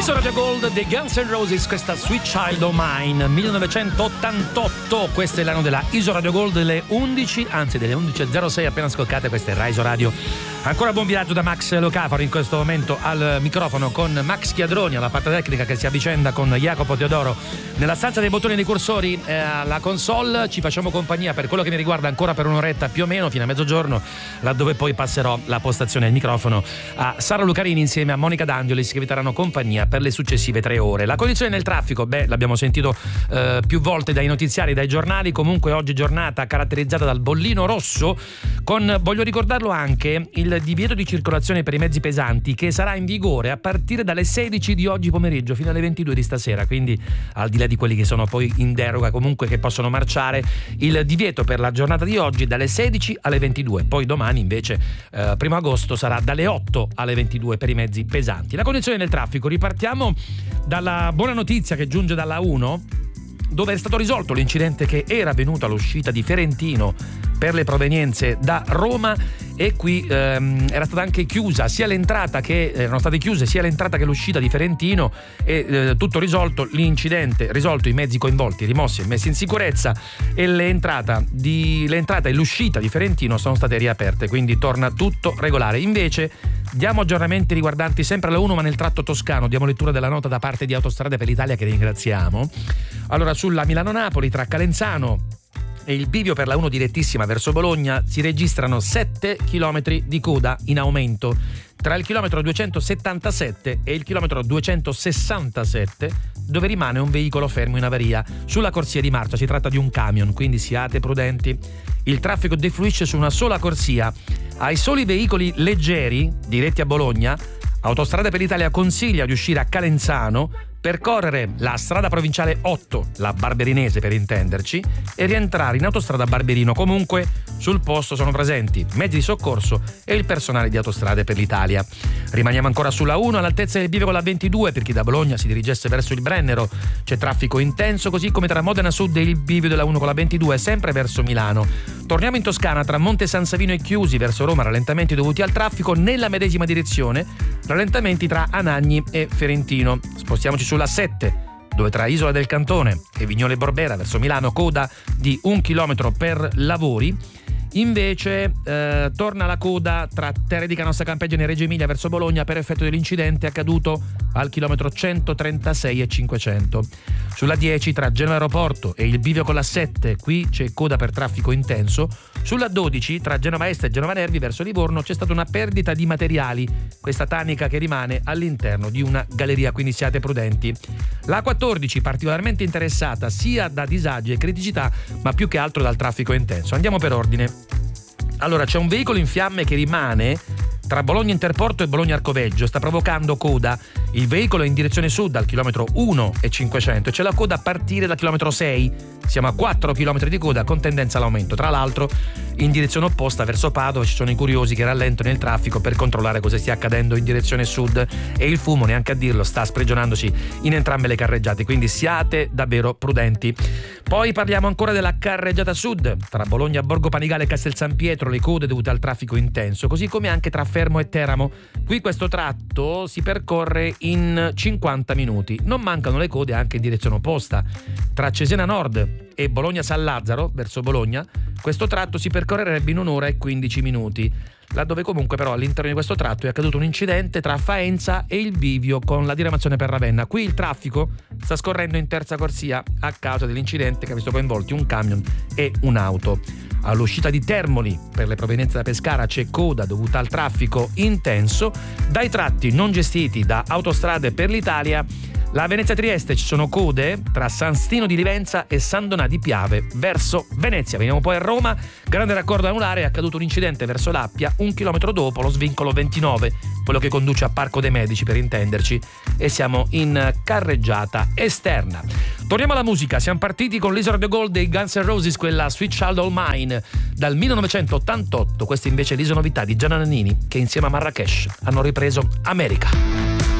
L'Isola Radio Gold dei Guns N' Roses, questa Sweet Child O' Mine, 1988. Questo è l'anno della Isola Radio Gold delle 11, anzi delle 11.06 appena scoccate. Questa è Rise Radio. Ancora buon viaggio da Max Locafaro in questo momento al microfono, con Max Chiadroni alla parte tecnica che si avvicenda con Jacopo Teodoro nella stanza dei bottoni dei cursori alla console. Ci facciamo compagnia, per quello che mi riguarda, ancora per un'oretta più o meno, fino a mezzogiorno, laddove poi passerò la postazione e il microfono a Sara Lucarini insieme a Monica D'Angelis, che vi daranno compagnia per le successive 3 ore. La condizione nel traffico, l'abbiamo sentito più volte dai notiziari, dai giornali. Comunque oggi giornata caratterizzata dal bollino rosso, con, voglio ricordarlo anche, il divieto di circolazione per i mezzi pesanti, che sarà in vigore a partire dalle 16 di oggi pomeriggio fino alle 22 di stasera. Quindi, al di là di quelli che sono poi in deroga, comunque che possono marciare, il divieto per la giornata di oggi dalle 16 alle 22. Poi domani invece 1 agosto sarà dalle 8 alle 22 per i mezzi pesanti. La condizione del traffico, ripartiamo dalla buona notizia che giunge dalla 1, dove è stato risolto l'incidente che era avvenuto all'uscita di Ferentino per le provenienze da Roma, e qui era stata anche chiusa sia l'entrata che erano state chiuse sia l'entrata che l'uscita di Ferentino, e tutto risolto, l'incidente risolto, i mezzi coinvolti rimossi e messi in sicurezza, e l'entrata e l'uscita di Ferentino sono state riaperte, quindi torna tutto regolare. Invece diamo aggiornamenti riguardanti sempre la 1, ma nel tratto toscano. Diamo lettura della nota da parte di Autostrade per l'Italia, che ringraziamo. Allora, sulla Milano-Napoli tra Calenzano e il bivio per la 1 direttissima verso Bologna si registrano 7 chilometri di coda in aumento. Tra il chilometro 277 e il chilometro 267, dove rimane un veicolo fermo in avaria sulla corsia di marcia. Si tratta di un camion, quindi siate prudenti. Il traffico defluisce su una sola corsia. Ai soli veicoli leggeri diretti a Bologna, Autostrade per l'Italia consiglia di uscire a Calenzano, percorrere la strada provinciale 8, la Barberinese per intenderci, e rientrare in autostrada Barberino. Comunque sul posto sono presenti mezzi di soccorso e il personale di Autostrade per l'Italia. Rimaniamo ancora sulla 1, all'altezza del bivio con la 22, per chi da Bologna si dirigesse verso il Brennero c'è traffico intenso, così come tra Modena Sud e il bivio della 1 con la 22 sempre verso Milano. Torniamo in Toscana, tra Monte San Savino e Chiusi verso Roma, rallentamenti dovuti al traffico nella medesima direzione, rallentamenti tra Anagni e Ferentino. Spostiamoci sulla 7, dove tra Isola del Cantone e Vignole Borbera verso Milano coda di 1 chilometro per lavori. Invece torna la coda tra Terre di Canossa Campeggio e Reggio Emilia verso Bologna per effetto dell'incidente accaduto al chilometro 136 e 500. Sulla 10 tra Genova Aeroporto e il bivio con la 7, qui c'è coda per traffico intenso. Sulla 12 tra Genova Est e Genova Nervi verso Livorno c'è stata una perdita di materiali, questa tanica che rimane all'interno di una galleria, quindi siate prudenti. La 14 particolarmente interessata sia da disagi e criticità, ma più che altro dal traffico intenso. Andiamo per ordine. Allora, c'è un veicolo in fiamme che rimane tra Bologna Interporto e Bologna Arcoveggio, sta provocando coda. Il veicolo è in direzione sud al chilometro 1 e 500 e c'è la coda a partire dal chilometro 6. Siamo a 4 chilometri di coda con tendenza all'aumento. Tra l'altro, in direzione opposta verso Padova ci sono i curiosi che rallentano il traffico per controllare cosa stia accadendo in direzione sud, e il fumo, neanche a dirlo, sta sprigionandosi in entrambe le carreggiate, quindi siate davvero prudenti. Poi parliamo ancora della carreggiata sud tra Bologna, Borgo Panigale e Castel San Pietro, le code dovute al traffico intenso, così come anche tra Fermo e Teramo. Qui questo tratto si percorre in 50 minuti. Non mancano le code anche in direzione opposta. Tra Cesena Nord e Bologna San Lazzaro verso Bologna questo tratto si percorrerebbe in 1 ora e 15 minuti, laddove comunque però all'interno di questo tratto è accaduto un incidente tra Faenza e il bivio con la diramazione per Ravenna. Qui il traffico sta scorrendo in terza corsia a causa dell'incidente che ha visto coinvolti un camion e un'auto. All'uscita di Termoli per le provenienze da Pescara c'è coda dovuta al traffico intenso. Dai tratti non gestiti da Autostrade per l'Italia, la Venezia-Trieste ci sono code tra San Stino di Livenza e San Donà di Piave verso Venezia. Veniamo poi a Roma, grande raccordo anulare, è accaduto un incidente verso l'Appia 1 chilometro dopo lo svincolo 29, quello che conduce a Parco dei Medici per intenderci, e siamo in carreggiata esterna. Torniamo alla musica, siamo partiti con l'Isola Radio Gold dei Guns N' Roses, quella Sweet Child O' Mine dal 1988. Questa invece è l'isola novità di Gianna Nannini, che insieme a Marrakesh hanno ripreso America.